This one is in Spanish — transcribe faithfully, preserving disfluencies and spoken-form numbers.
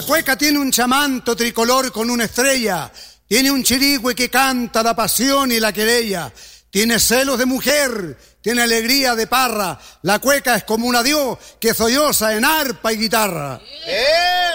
cueca tiene un chamanto tricolor con una estrella, tiene un chirigüe que canta la pasión y la querella, tiene celos de mujer, tiene alegría de parra, la cueca es como un adiós que solloza en arpa y guitarra. ¡Eh!